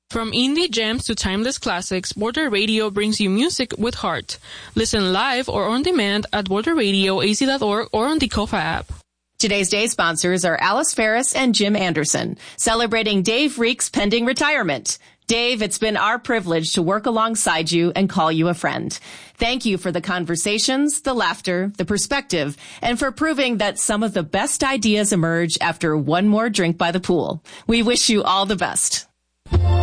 From indie gems to timeless classics, Border Radio brings you music with heart. Listen live or on demand at borderradioaz.org or on the Kofa app. Today's day sponsors are Alice Ferris and Jim Anderson, celebrating Dave Reek's pending retirement. Dave, it's been our privilege to work alongside you and call you a friend. Thank you for the conversations, the laughter, the perspective, and for proving that some of the best ideas emerge after one more drink by the pool. We wish you all the best.